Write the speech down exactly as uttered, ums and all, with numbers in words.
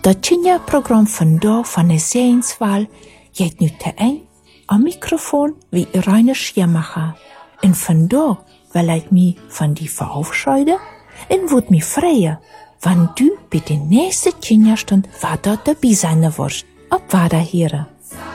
dat Kinderprogramm vandaag van de Seenswaal geht nu te een. Am Mikrofon wie Rainer Schirmacher. En vandaag wil ik me van die verabschieden en würde mich freuen, wenn du bei der nächsten Kinderstund weiter dabei sein wirst. Auf Wiederhören.